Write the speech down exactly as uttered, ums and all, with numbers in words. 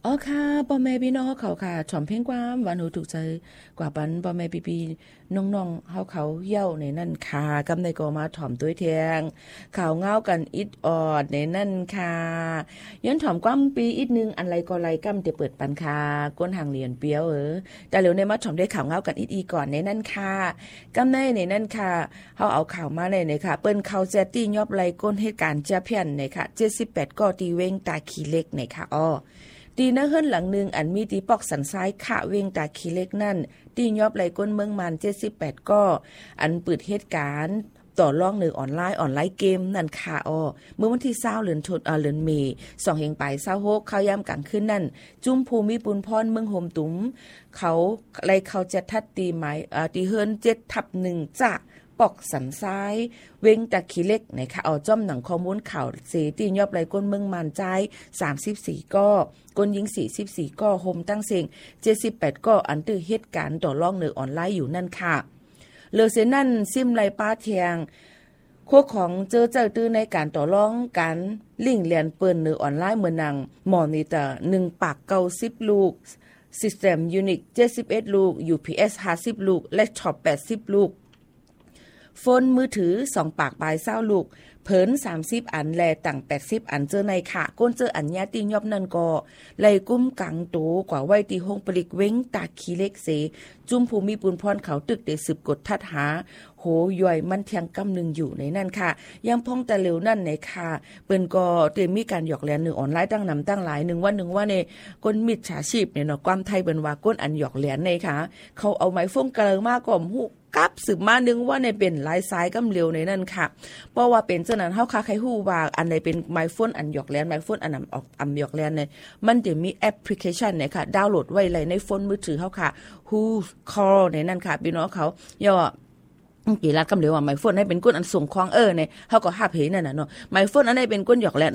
อ๋อค่ะพ่อแม่พี่น้องเขาค่ะถ่อมเพลงความหวานหูถูกใจกว่าปันพ่อแม่พี่ๆน้องๆเฮาเขาเย้าในนั่นค่ะกำในก็มาถ่อมด้วยเทียงข่าวเงากันอิดออดในนั่นค่ะย้อนถ่อมความปีอีกนึงอันไรก็ไรกำจะเปิดปันค่ะก้นห่างเหรียญเปียวเออแต่เร็วในมาถ่อมได้ข่าวเงากันอีกอีก่อนในนั่นค่ะกำในในนั่นค่ะเฮาเอาข่าวมาในในค่ะเปิ้นเขาแจตี้ยอบไรก้นเหตุการณ์จะเพี้ยนในค่ะเจ็ดสิบแปดก็ตีเว้งตาขี้เล็กในค่ะอ้อตีนะเฮิรนหลังหนึ่งอันมีตีปอกสันซ้ายขะเวงตาขี้เล็กนั่นตียอบไหลก้นเมืองมันเจ็ดสิบแปดก็อันเปิดเหตุการณ์ต่อรองหนึ่งออนไลน์ออนไลน์เกมนั่นค่ะอ้อเมื่อวันที่20เดือนธันวาคมเดือนเมษายนสองเฮงไปยี่สิบหกเข้ายามกลางคืนนั่นจุ้มภูมิปุนพรเมืองโฮมตุ้มเขาไล่เขาจะทัดตีหมายเอ่อตีเฮิรนเจ็ดทับหนึ่งจ้ะปอกสันซ้ายเวงตะขี้เล็กนะคะเอาจ้อมหนังข้อมูลข่าวเสตียอบไหลก้นเมืองมันใจสามสิบสี่ก้อกนยิงสี่สิบสี่ก้อโฮมตั้งเสียงเจ็ดสิบแปดก้ออันตื้อเหตุการณ์ต่อรองเนือออนไลน์อยู่นั่นค่ะเลอเซนั่นซิมไลป้าเทียงโคของเจอเจ้าตื้อในการต่อรองการลิงเรียนเปิ้นเนือออนไลน์เมืองนังมอนิเตอร์หนึ่งปากเก้าสิบลูก System Unix เจ็ดสิบเอ็ดลูก ยู พี เอส ห้าสิบลูกและท็อปแปดสิบลูกโฟนมือถือสองปากปลายเศร้าลูกเผินสามสิบอันแลต่างแปดสิบอันเจอในค่ะก้นเจออันญาติยอบนั่นก็ไล่กุ้มกังโตกว่าไว้ตีห้องปลิกเว้งตาขี้เล็กเสจุ้มภูมิปุนพรเขาตึกได้สืบกดทัดหาโหย่อยมันเทียงกำนึงอยู่ในนั่นค่ะยังพ้องแต่เร็วนั่นในค่ะเปิ้นก็เตรียมมีการหยอกแลนหนึ่งออนไลน์ตั้งนำตั้งหลายหนึ่งวันหนึ่งว่าในก้นมิจฉาชีพเนี่ยเนาะความไทยเปิ้นว่าก้นอันหยอกแลนในค่ะเขาเอาไม้ฟงเกลือมากก่อมหูกับสืบมานึงว่าในเป็นลายซ้ายกำเร็วในนั่นค่ะเพราะว่าเป็นเจ้านั้นเฮาคาใครฮู้ว่าอันใดเป็นไมโฟนอันหยอกแลนไมโฟนอันนำออกอันหยอกแลนเนี่ยมันจะมีแอปพลิเคชันเนี่ยค่ะดาวน์โหลดไว้เลยในโฟนมือถือเฮาค่ะ Who Call ในนั่นค่ะพี่น้องเขาย่อกี่ลัดกำเร็วว่าไมโฟนให้เป็นก้นอันส่งควางเออเนี่ยเฮาก็หาเพนั่นน่ะเนาะไมโฟนอันใดเป็นก้นหยอกแลน